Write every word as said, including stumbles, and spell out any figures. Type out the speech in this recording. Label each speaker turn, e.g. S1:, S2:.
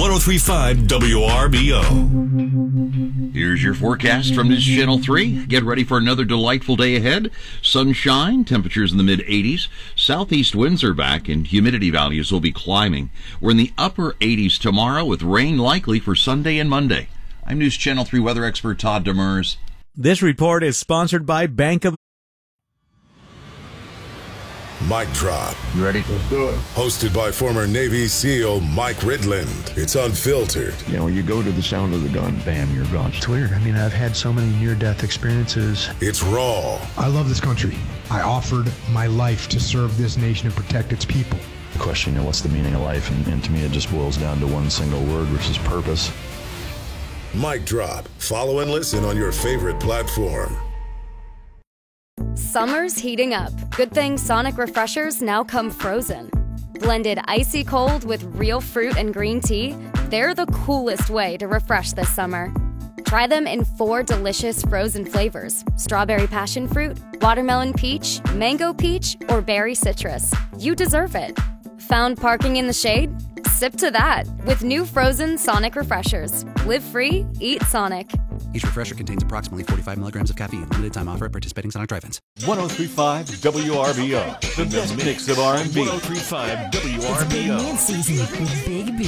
S1: oh three point five W R B O.
S2: Here's your forecast from News Channel three. Get ready for another delightful day ahead. Sunshine, temperatures in the mid eighties. Southeast winds are back and humidity values will be climbing. We're in the upper eighties tomorrow with rain likely for Sunday and Monday. I'm News Channel three weather expert Todd Demers.
S3: This report is sponsored by Bank of...
S4: Mic Drop.
S2: You ready?
S4: Let's do it. Hosted by former Navy SEAL Mike Ridland. It's unfiltered.
S5: You know, you go to the sound of the gun, bam, you're gone.
S6: It's weird. I mean, I've had so many near-death experiences.
S4: It's raw.
S7: I love this country. I offered my life to serve this nation and protect its people.
S5: The question, you know, what's the meaning of life? And, and to me, it just boils down to one single word, which is purpose.
S4: Mic Drop. Follow and listen on your favorite platform.
S8: Summer's heating up. Good thing Sonic Refreshers now come frozen. Blended icy cold with real fruit and green tea, they're the coolest way to refresh this summer. Try them in four delicious frozen flavors: strawberry passion fruit, watermelon peach, mango peach, or berry citrus. You deserve it. Found parking in the shade? Sip to that with new frozen Sonic Refreshers. Live free, eat Sonic.
S9: Each refresher contains approximately forty-five milligrams of caffeine. Limited time offer at participating Sonic drive-ins.
S1: one oh three point five W R B O. The best mix of R and B. one oh three point five W R B O.
S10: It's Big Man season with Big B.